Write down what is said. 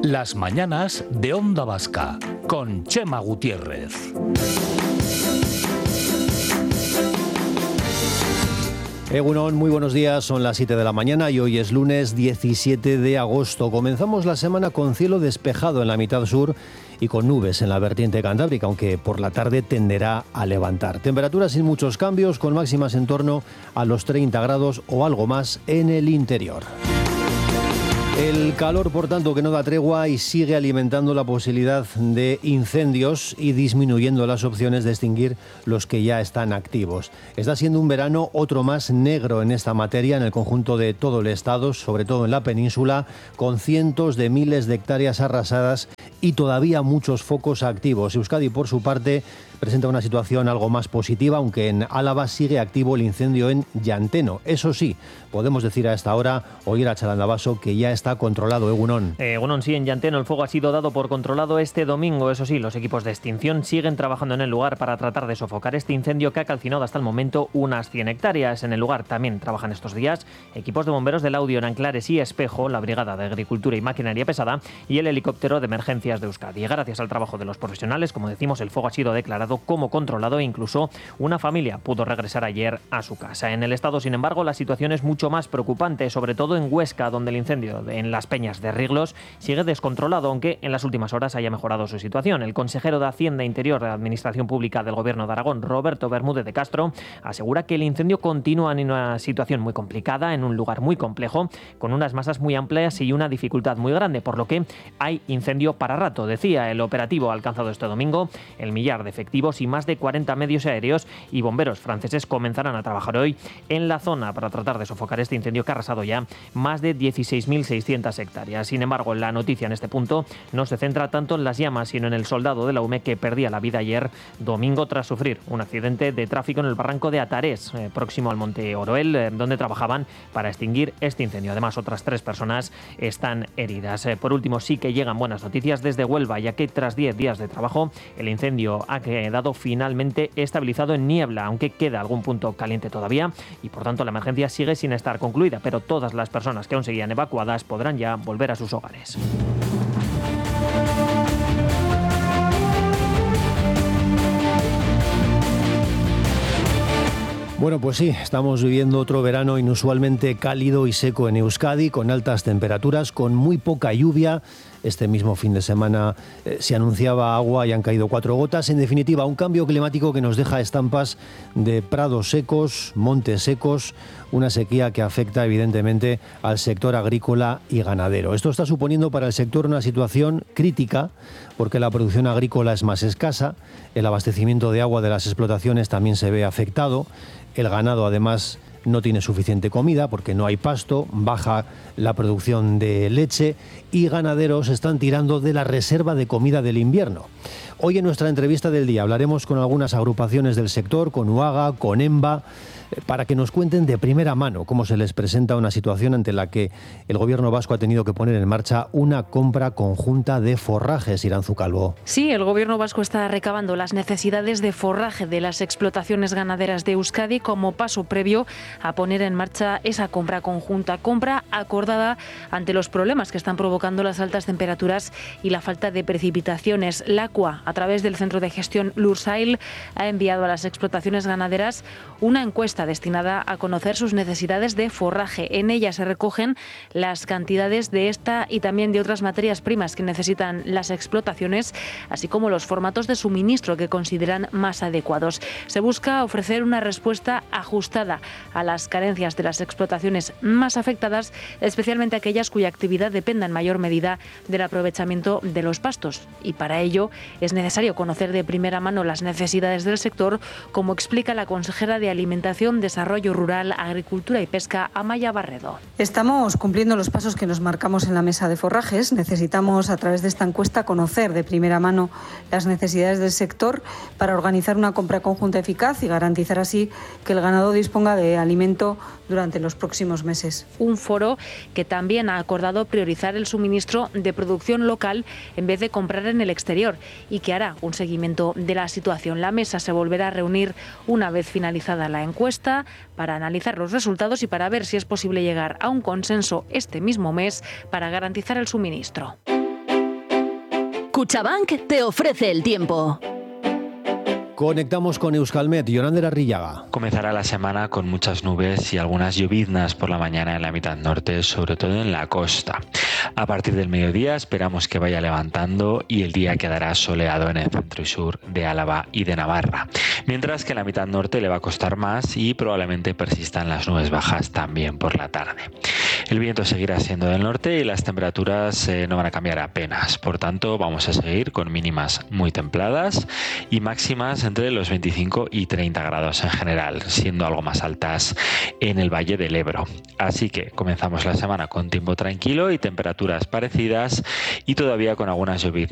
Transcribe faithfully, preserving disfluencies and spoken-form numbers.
Las mañanas de Onda Vasca, con Chema Gutiérrez. Egunon, muy buenos días, son las siete de la mañana y hoy es lunes diecisiete de agosto. Comenzamos la semana con cielo despejado en la mitad sur y con nubes en la vertiente cantábrica, aunque por la tarde tenderá a levantar. Temperaturas sin muchos cambios, con máximas en torno a los treinta grados o algo más en el interior. El calor, por tanto, que no da tregua y sigue alimentando la posibilidad de incendios y disminuyendo las opciones de extinguir los que ya están activos. Está siendo un verano otro más negro en esta materia en el conjunto de todo el estado, sobre todo en la península, con cientos de miles de hectáreas arrasadas y todavía muchos focos activos. Euskadi, por su parte, presenta una situación algo más positiva, aunque en Álava sigue activo el incendio en Llanteno. Eso sí, podemos decir a esta hora, oír a Chalandabaso, que ya está controlado. Egunon. Eh, Egunon, sí, en Llanteno el fuego ha sido dado por controlado este domingo. Eso sí, los equipos de extinción siguen trabajando en el lugar para tratar de sofocar este incendio que ha calcinado hasta el momento unas cien hectáreas. En el lugar también trabajan estos días equipos de bomberos del Audio en Anclares y Espejo, la Brigada de Agricultura y Maquinaria Pesada y el helicóptero de emergencias de Euskadi. Y gracias al trabajo de los profesionales, como decimos, el fuego ha sido declarado como controlado e incluso una familia pudo regresar ayer a su casa. En el estado, sin embargo, la situación es mucho más preocupante, sobre todo en Huesca, donde el incendio en las Peñas de Riglos sigue descontrolado, aunque en las últimas horas haya mejorado su situación. El consejero de Hacienda e Interior de Administración Pública del Gobierno de Aragón, Roberto Bermúdez de Castro, asegura que el incendio continúa en una situación muy complicada, en un lugar muy complejo, con unas masas muy amplias y una dificultad muy grande, por lo que hay incendio para rato. Decía, el operativo ha alcanzado este domingo el millar de efectivos y más de cuarenta medios aéreos y bomberos franceses comenzarán a trabajar hoy en la zona para tratar de sofocar este incendio que ha arrasado ya más de dieciséis mil seiscientas hectáreas. Sin embargo, la noticia en este punto no se centra tanto en las llamas, sino en el soldado de la U M E que perdía la vida ayer domingo tras sufrir un accidente de tráfico en el barranco de Atarés, eh, próximo al monte Oroel, eh, donde trabajaban para extinguir este incendio. Además, otras tres personas están heridas. Eh, por último, sí que llegan buenas noticias desde Huelva, ya que tras diez días de trabajo, el incendio ha quedado finalmente estabilizado en niebla, aunque queda algún punto caliente todavía y por tanto la emergencia sigue sin estar concluida, pero todas las personas que aún seguían evacuadas podrán ya volver a sus hogares. Bueno, pues sí, estamos viviendo otro verano inusualmente cálido y seco en Euskadi, con altas temperaturas, con muy poca lluvia. Este mismo fin de semana eh, se anunciaba agua y han caído cuatro gotas. En definitiva, un cambio climático que nos deja estampas de prados secos, montes secos, una sequía que afecta evidentemente al sector agrícola y ganadero. Esto está suponiendo para el sector una situación crítica porque la producción agrícola es más escasa, el abastecimiento de agua de las explotaciones también se ve afectado, el ganado además no tiene suficiente comida porque no hay pasto, baja la producción de leche y ganaderos están tirando de la reserva de comida del invierno. Hoy en nuestra entrevista del día hablaremos con algunas agrupaciones del sector, con UAGA, con EMBA, para que nos cuenten de primera mano cómo se les presenta una situación ante la que el gobierno vasco ha tenido que poner en marcha una compra conjunta de forrajes. Iranzu Calvo. Sí, el gobierno vasco está recabando las necesidades de forraje de las explotaciones ganaderas de Euskadi como paso previo a poner en marcha esa compra conjunta, compra acordada ante los problemas que están provocando las altas temperaturas y la falta de precipitaciones. LACUA, a través del Centro de Gestión Lursail, ha enviado a las explotaciones ganaderas una encuesta destinada a conocer sus necesidades de forraje. En ella se recogen las cantidades de esta y también de otras materias primas que necesitan las explotaciones, así como los formatos de suministro que consideran más adecuados. Se busca ofrecer una respuesta ajustada a las carencias de las explotaciones más afectadas, especialmente aquellas cuya actividad dependa en mayor medida del aprovechamiento de los pastos. Y para ello es necesario conocer de primera mano las necesidades del sector, como explica la consejera de Alimentación, Desarrollo Rural, Agricultura y Pesca, Amaya Barredo. Estamos cumpliendo los pasos que nos marcamos en la mesa de forrajes. Necesitamos, a través de esta encuesta, conocer de primera mano las necesidades del sector para organizar una compra conjunta eficaz y garantizar así que el ganado disponga de alimento durante los próximos meses. Un foro que también ha acordado priorizar el suministro de producción local en vez de comprar en el exterior y que hará un seguimiento de la situación. La mesa se volverá a reunir una vez finalizada la encuesta para analizar los resultados y para ver si es posible llegar a un consenso este mismo mes para garantizar el suministro. Cuchabank te ofrece el tiempo. Conectamos con Euskalmet. Yonander Arrillaga. Comenzará la semana con muchas nubes y algunas lloviznas por la mañana en la mitad norte, sobre todo en la costa. A partir del mediodía esperamos que vaya levantando y el día quedará soleado en el centro y sur de Álava y de Navarra. Mientras que en la mitad norte le va a costar más y probablemente persistan las nubes bajas también por la tarde. El viento seguirá siendo del norte y las temperaturas eh, no van a cambiar apenas. Por tanto, vamos a seguir con mínimas muy templadas y máximas entre los veinticinco y treinta grados en general, siendo algo más altas en el Valle del Ebro. Así que comenzamos la semana con tiempo tranquilo y temperaturas parecidas y todavía con algunas lloviznas